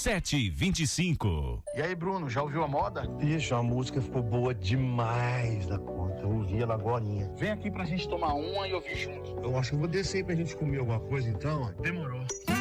7h25. E aí, Bruno, já ouviu a moda? Bicho, a música ficou boa demais da conta. Eu ouvi ela agorinha. Vem aqui pra gente tomar uma e ouvir junto. Eu acho que eu vou descer aí pra gente comer alguma coisa então. Demorou.